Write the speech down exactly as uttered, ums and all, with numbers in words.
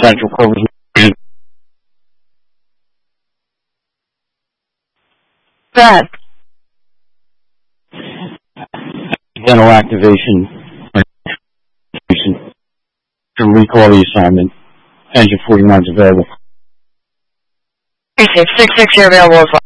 Central Covers. That. Dental activation. To recall the assignment. Engine forty-nine is available. three six six six, you're available as well.